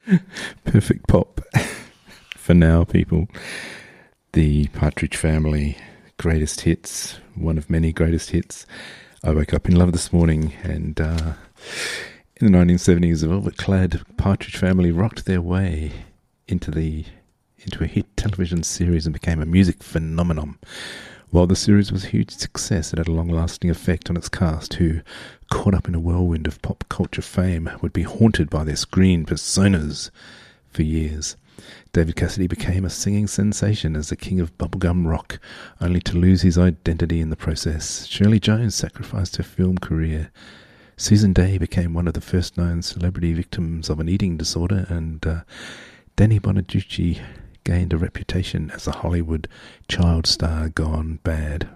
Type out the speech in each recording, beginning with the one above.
Perfect pop for now, people. The Partridge Family greatest hits, one of many greatest hits. I woke up in love this morning, and in the 1970s, the velvet-clad Partridge Family rocked their way into a hit television series and became a music phenomenon. While the series was a huge success, it had a long-lasting effect on its cast, who, caught up in a whirlwind of pop culture fame, would be haunted by their screen personas for years. David Cassidy became a singing sensation as the king of bubblegum rock, only to lose his identity in the process. Shirley Jones sacrificed her film career. Susan Day became one of the first known celebrity victims of an eating disorder, and Danny Bonaducci gained a reputation as a Hollywood child star gone bad.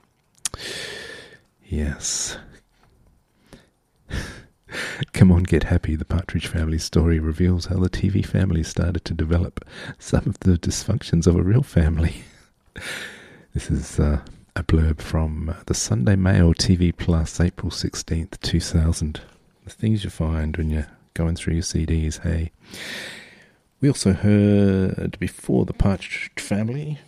Yes. Come On, Get Happy, the Partridge Family story reveals how the TV family started to develop some of the dysfunctions of a real family. This is a blurb from the Sunday Mail TV Plus, April 16th, 2000. The things you find when you're going through your CDs, hey. We also heard, before the Partridge Family,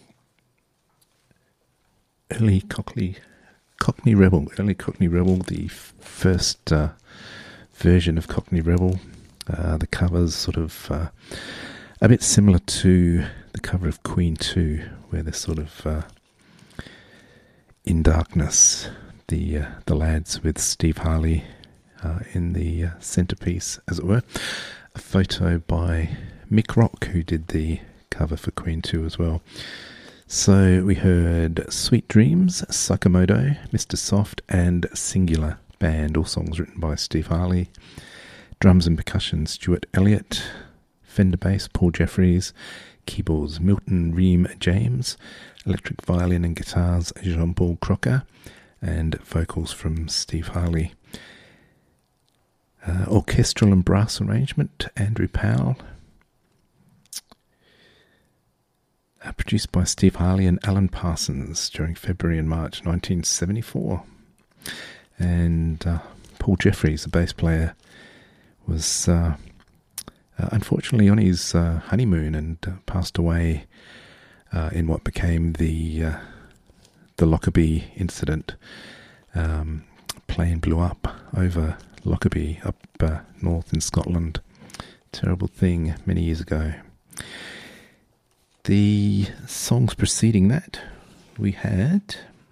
early Cockney Rebel, the first version of Cockney Rebel. The cover's sort of a bit similar to the cover of Queen 2, where they're sort of in darkness. The lads with Steve Harley in the centrepiece, as it were. A photo by Mick Rock, who did the cover for Queen 2 as well. So we heard Sweet Dreams, Sakamoto, Mr. Soft, and Singular Band, all songs written by Steve Harley. Drums and percussion, Stuart Elliott. Fender bass, Paul Jeffries. Keyboards, Milton Ream James. Electric violin and guitars, Jean-Paul Crocker. And vocals from Steve Harley. Orchestral and brass arrangement, Andrew Powell. Produced by Steve Harley and Alan Parsons during February and March 1974. And Paul Jeffries, the bass player, was unfortunately on his honeymoon and passed away in what became the Lockerbie incident. Plane blew up over Lockerbie up north in Scotland. Terrible thing many years ago. The songs preceding that, we had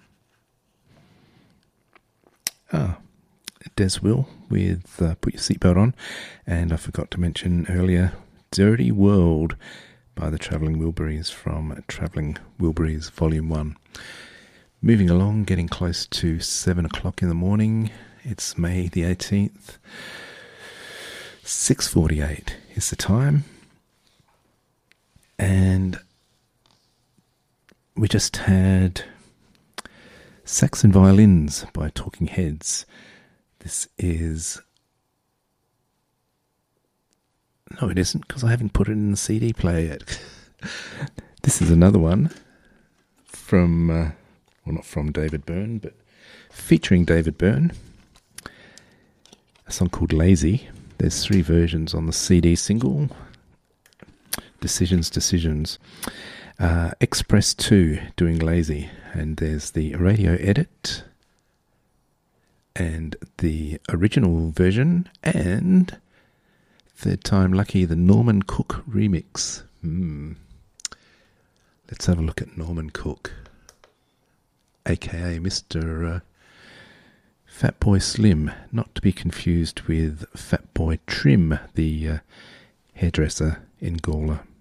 Des Will with Put Your Seatbelt On, and I forgot to mention earlier, Dirty World by the Travelling Wilburys from Travelling Wilburys Volume 1. Moving along, getting close to 7 o'clock in the morning. It's May the 18th. 6:48 is the time. And we just had Sax and Violins by Talking Heads. This is... No, it isn't, because I haven't put it in the CD player yet. This is another one from, well, not from David Byrne, but featuring David Byrne. A song called Lazy. There's 3 versions on the CD single. Decisions. Express 2 doing Lazy, and there's the radio edit and the original version, and third time lucky, the Norman Cook remix. Let's have a look at Norman Cook, aka Mr. Fatboy Slim, not to be confused with Fatboy Trim, the hairdresser in Gawler.